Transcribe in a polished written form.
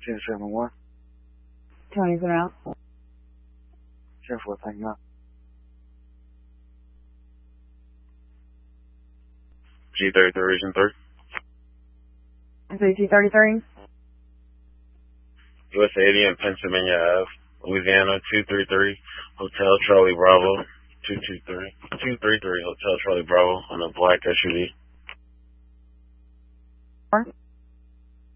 1071. Tony's been out. 10-4, thank you, ma'am. G33 Region 3. I say G33. US 80 and Pennsylvania Ave, Louisiana 233, Hotel Charlie Bravo 233, Hotel Charlie Bravo on a black SUV.